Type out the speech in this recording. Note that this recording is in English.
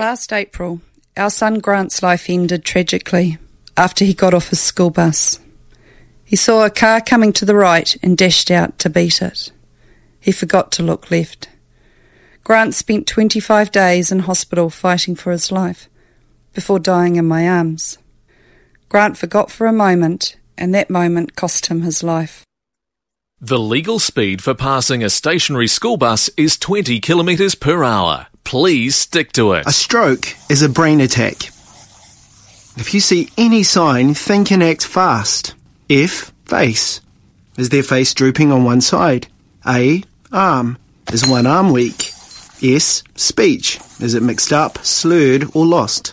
Last April, our son Grant's life ended tragically after he got off his school bus. He saw a car coming to the right and dashed out to beat it. He forgot to look left. Grant spent 25 days in hospital fighting for his life before dying in my arms. Grant forgot for a moment, and that moment cost him his life. The legal speed for passing a stationary school bus is 20 kilometres per hour. Please stick to it. A stroke is a brain attack. If you see any sign, think and act fast. F, face. Is their face drooping on one side? A, arm. Is one arm weak? S, speech. Is it mixed up, slurred or lost?